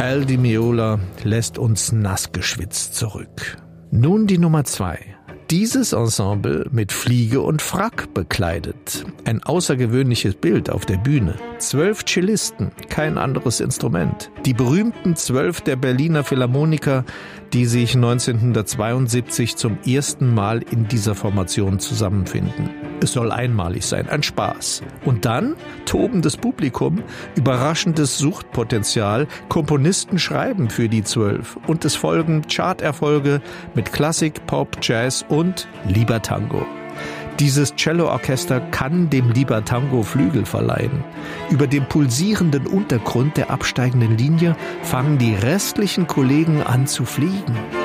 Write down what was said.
Al Di Meola lässt uns nass geschwitzt zurück. Nun die Nummer 2. Dieses Ensemble mit Fliege und Frack bekleidet. Ein außergewöhnliches Bild auf der Bühne. 12 Cellisten, kein anderes Instrument. Die berühmten 12 der Berliner Philharmoniker, die sich 1972 zum ersten Mal in dieser Formation zusammenfinden. Es soll einmalig sein, ein Spaß. Und dann tobendes Publikum, überraschendes Suchtpotenzial, Komponisten schreiben für die 12 und es folgen Charterfolge mit Klassik, Pop, Jazz und Libertango. Dieses Celloorchester kann dem Libertango Flügel verleihen. Über dem pulsierenden Untergrund der absteigenden Linie fangen die restlichen Kollegen an zu fliegen.